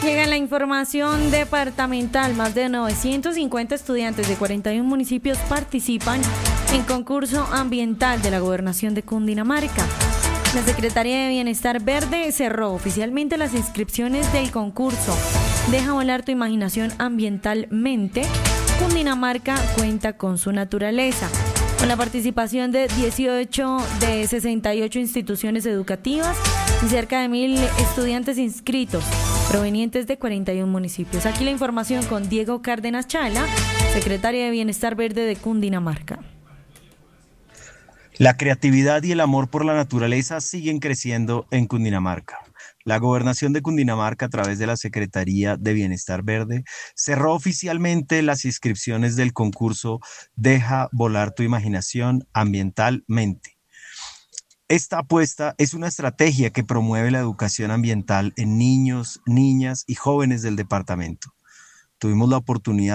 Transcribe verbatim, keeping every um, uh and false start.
Llega la información departamental. Más de novecientos cincuenta estudiantes de cuarenta y uno municipios participan en concurso ambiental de la Gobernación de Cundinamarca. La Secretaría de Bienestar Verde cerró oficialmente las inscripciones del concurso Deja volar tu imaginación ambientalmente. Cundinamarca cuenta con su naturaleza, con la participación de dieciocho de sesenta y ocho instituciones educativas y cerca de mil estudiantes inscritos provenientes de cuarenta y uno municipios. Aquí la información con Diego Cárdenas Chala, secretaria de Bienestar Verde de Cundinamarca. La creatividad y el amor por la naturaleza siguen creciendo en Cundinamarca. La Gobernación de Cundinamarca, a través de la Secretaría de Bienestar Verde, cerró oficialmente las inscripciones del concurso Deja volar tu imaginación ambientalmente. Esta apuesta es una estrategia que promueve la educación ambiental en niños, niñas y jóvenes del departamento. Tuvimos la oportunidad